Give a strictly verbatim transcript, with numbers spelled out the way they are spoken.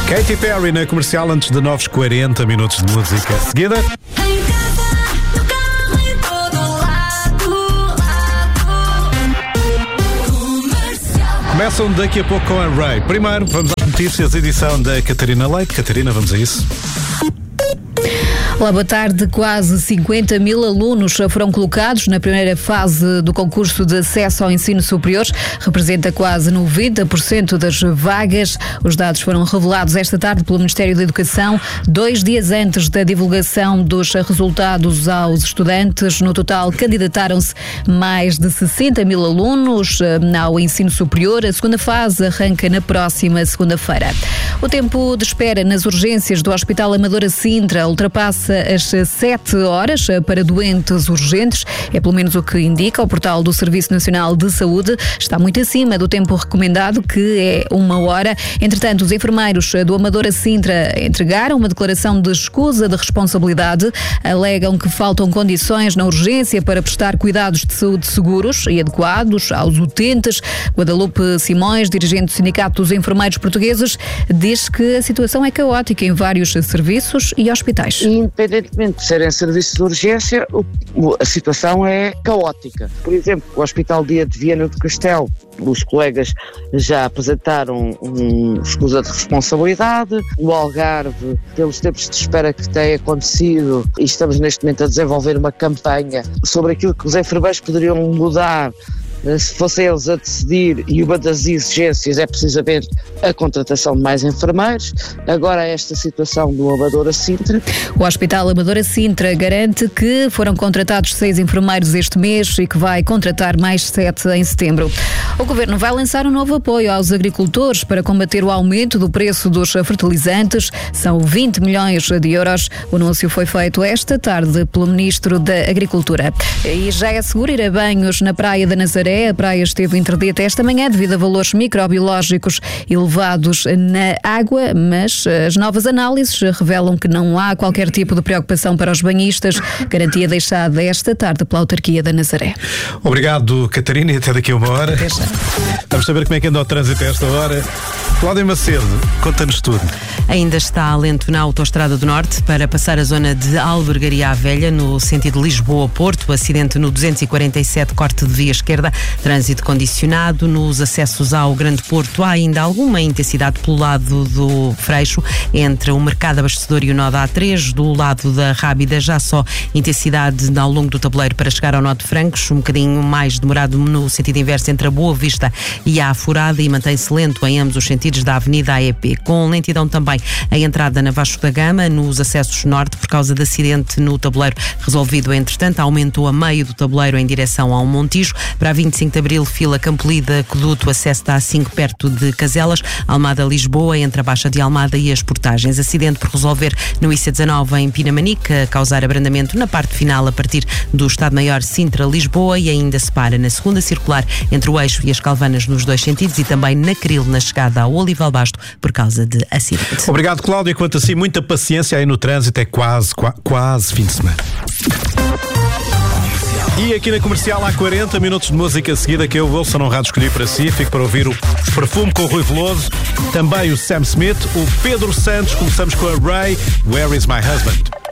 Katy Perry na Comercial, antes de novos quarenta minutos de música. Seguida. Começam daqui a pouco com a Ray. Primeiro, vamos às notícias, edição da Catarina Leite. Catarina, vamos a isso. Olá, boa tarde. Quase cinquenta mil alunos foram colocados na primeira fase do concurso de acesso ao ensino superior. Representa quase noventa por cento das vagas. Os dados foram revelados esta tarde pelo Ministério da Educação, dois dias antes da divulgação dos resultados aos estudantes. No total, candidataram-se mais de sessenta mil alunos ao ensino superior. A segunda fase arranca na próxima segunda-feira. O tempo de espera nas urgências do Hospital Amadora Sintra ultrapassa as sete horas para doentes urgentes. É pelo menos o que indica o portal do Serviço Nacional de Saúde. Está muito acima do tempo recomendado, que é uma hora. Entretanto, os enfermeiros do Amadora Sintra entregaram uma declaração de escusa de responsabilidade. Alegam que faltam condições na urgência para prestar cuidados de saúde seguros e adequados aos utentes. Guadalupe Simões, dirigente do Sindicato dos Enfermeiros Portugueses, diz que a situação é caótica em vários serviços e hospitais. Independentemente de serem serviços de urgência, a situação é caótica. Por exemplo, o Hospital Dia de Viana do Castelo, os colegas já apresentaram um escusa de responsabilidade. O Algarve, pelos tempos de espera que têm acontecido, e estamos neste momento a desenvolver uma campanha sobre aquilo que os enfermeiros poderiam mudar se fossem eles a decidir, e uma das exigências é precisamente a contratação de mais enfermeiros. Agora esta situação do Amadora Sintra. O Hospital Amadora Sintra garante que foram contratados seis enfermeiros este mês e que vai contratar mais sete em setembro. O Governo vai lançar um novo apoio aos agricultores para combater o aumento do preço dos fertilizantes. São vinte milhões de euros. O anúncio foi feito esta tarde pelo Ministro da Agricultura. E já é seguro ir a banhos na Praia da Nazaré. A praia esteve interdita esta manhã devido a valores microbiológicos elevados na água, mas as novas análises revelam que não há qualquer tipo de preocupação para os banhistas. Garantia deixada esta tarde pela autarquia da Nazaré. Obrigado, Catarina, e até daqui a uma hora. Vamos saber como é que anda o trânsito a esta hora. Cláudia Macedo, conta-nos tudo. Ainda está lento na Autostrada do Norte para passar a zona de Albergaria à Velha, no sentido Lisboa-Porto. Acidente no duzentos e quarenta e sete, corte de via esquerda. Trânsito condicionado. Nos acessos ao Grande Porto há ainda alguma intensidade pelo lado do Freixo, entre o Mercado Abastecedor e o nó da A três. Do lado da Rábida já só intensidade ao longo do tabuleiro para chegar ao nó de Francos, um bocadinho mais demorado no sentido inverso entre a Boa Vista e a Afurada, e mantém-se lento em ambos os sentidos da Avenida A E P. Com lentidão também a entrada na Vasco da Gama, nos acessos norte, por causa de acidente no tabuleiro resolvido entretanto. Aumentou a meio do tabuleiro em direção ao Montijo. Para a vinte e cinco de Abril, fila Campolida, Aqueduto, acesso da A cinco perto de Caselas. Almada-Lisboa, entre a Baixa de Almada e as Portagens. Acidente por resolver no I C dezanove em Pinamanique, a causar abrandamento na parte final a partir do Estado-Maior Sintra-Lisboa, e ainda se para na segunda circular entre o Eixo e as Calvanas nos dois sentidos, e também na Cril, na chegada ao Olival Basto, por causa de acidente. Obrigado, Cláudia. Quanto assim, muita paciência aí no trânsito, é quase, quase, quase fim de semana. E aqui na Comercial há quarenta minutos de música seguida que eu, Wilson Honrado, escolhi para si. Fico para ouvir o Perfume com o Rui Veloso, também o Sam Smith, o Pedro Santos. Começamos com a Ray, Where is my husband?